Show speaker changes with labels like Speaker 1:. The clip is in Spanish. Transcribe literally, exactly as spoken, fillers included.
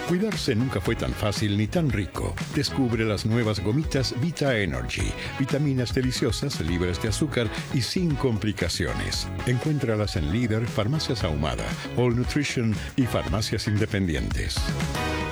Speaker 1: Cuidarse nunca fue tan fácil ni tan rico. Descubre las nuevas gomitas Vita Energy. Vitaminas deliciosas, libres de azúcar y sin complicaciones. Encuéntralas en Líder, Farmacias Ahumada, All Nutrition y farmacias independientes.